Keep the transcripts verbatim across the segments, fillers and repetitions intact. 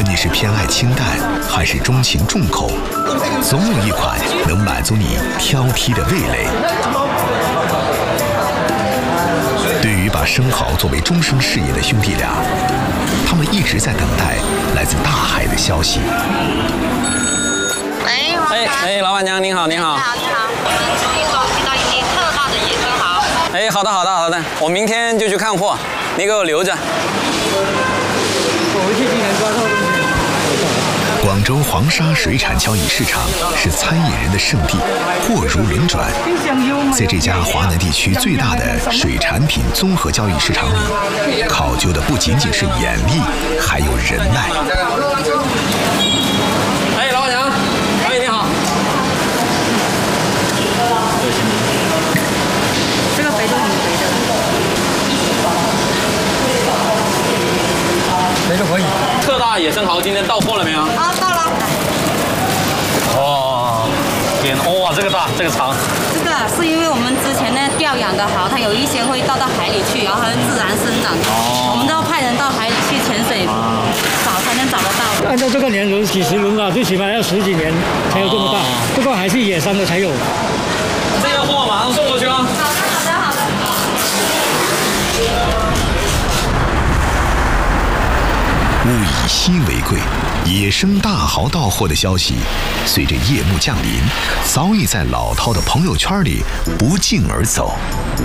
论你是偏爱清淡还是钟情重口，总有一款能满足你挑剔的味蕾。对于把生蚝作为终生事业的兄弟俩，他们一直在等待来自大海的消息。 哎， 哎哎，老板娘您好，您好。 你好，你好，我们提供意大利特大的野生蚝。 哎，好的好的好的，我明天就去看货，你给我留着。 我回去今年抓到东西。 广州黄沙水产交易市场是餐饮人的圣地，货如轮转。在这家华南地区最大的水产品综合交易市场里，考究的不仅仅是眼力，还有人脉。 哎，老板娘，哎，你好。 这个肥都很肥的。 谁都可以。 特大野生蚝今天到货了没有？ 啊，到了。 哦，天，哇，这个大，这个长。 这个是因为我们之前呢钓养的蚝，它有一些会到到海里去，然后它会自然生长。哦。我们都要派人到海里去潜水找，才能找得到。 按照这个年轮，几十轮啊，最起码要十几年才有这么大。不过还是野生的才有。 这个货马上送过去啊。 好的，好的，好的。 物以稀为贵，野生大蚝到货的消息，随着夜幕降临，早已在老饕的朋友圈里不胫而走。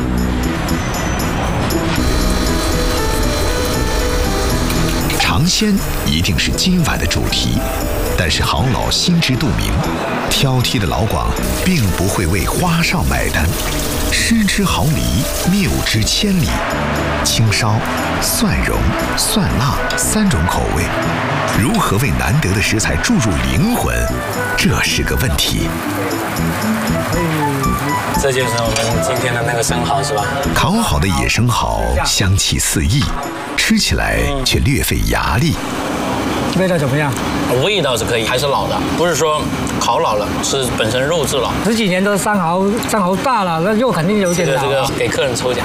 尝鲜一定是今晚的主题，但是郝老心知肚明，挑剔的老广并不会为花哨买单。失之毫厘，谬之千里。青烧、蒜蓉、蒜辣三种口味，如何为难得的食材注入灵魂，这是个问题。 这就是我们今天的那个生蚝是吧？ 烤好的野生蚝香气四溢，吃起来却略费牙力。 味道怎么样？ 味道是可以，还是老的，不是说烤老了，是本身肉质老。 十几年的生蚝，生蚝大了，那肉肯定有点老。 这个这个给客人抽奖。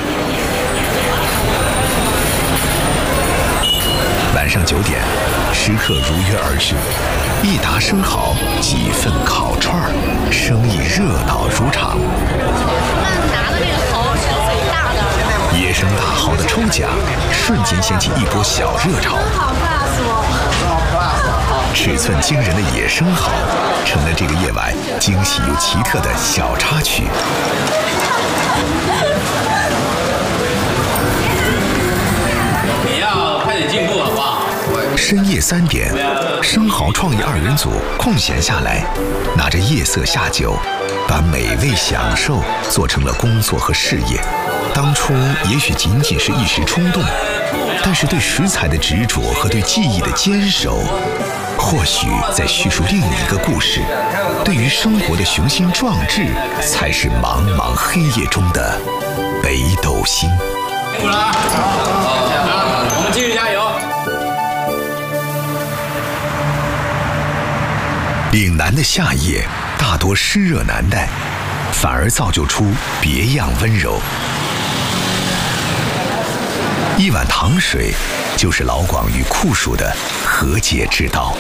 晚上九点，食客如约而至，一打生蚝，几份烤串儿，生意热闹如常。 拿的那个蚝是最大的。 野生大蚝的抽奖，瞬间掀起一波小热潮。尺寸惊人的野生蚝，成了这个夜晚惊喜又奇特的小插曲。 你要快点进步好不好？ 深夜三点，生蚝创意二人组空闲下来，拿着夜色下酒，把美味享受做成了工作和事业。当初也许仅仅是一时冲动，但是对食材的执着和对技艺的坚守，或许在叙述另一个故事。对于生活的雄心壮志，才是茫茫黑夜中的北斗星。 辛苦了啊！我们继续加油。 岭南的夏夜大多湿热难耐，反而造就出别样温柔。一碗糖水，就是老广与酷暑的和解之道。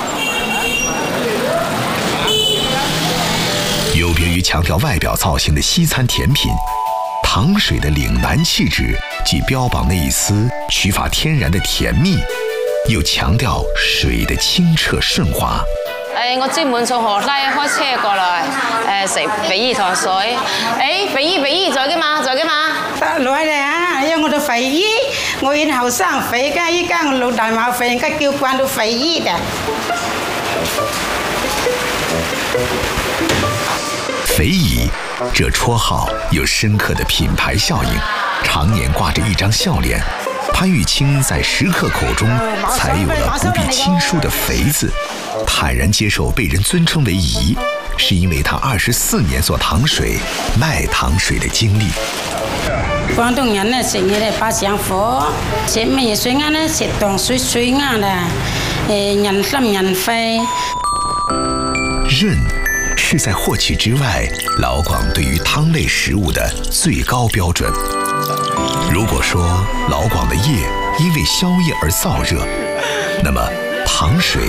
有别于强调外表造型的西餐甜品，糖水的岭南气质既标榜那一丝取法天然的甜蜜，又強調水的清澈順滑。 誒，我專門從荷拉開車過來，誒食肥魚糖水。誒，肥魚肥魚在嘅嘛，在嘅嘛。 得來嚟啊！因為我哋肥魚，我以前後生肥㗎，依家我老大冇肥，而家叫慣到肥魚嘅。 肥姨，这绰号有深刻的品牌效应，常年挂着一张笑脸。潘玉清在食客口中才有了不必亲疏的肥字，坦然接受被人尊称为姨，是因为他二十四年做糖水、卖糖水的经历。 廣東人呢食嘢咧把上火，食乜嘢水啱呢？食糖水水啱啦，誒人心人肺。 韧是在获取之外，老廣對於湯類食物的最高標準。如果說老廣的夜因為宵夜而燥熱，那麼糖水